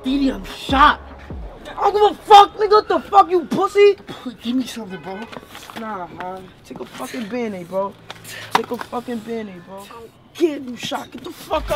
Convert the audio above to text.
Didi, I'm shot. I don't give a fuck, nigga. What the fuck, you pussy? Give me something, bro. Nah, man. Take a fucking Band-Aid, bro. Take a fucking Band-Aid, bro. Get you shot. Get the fuck up.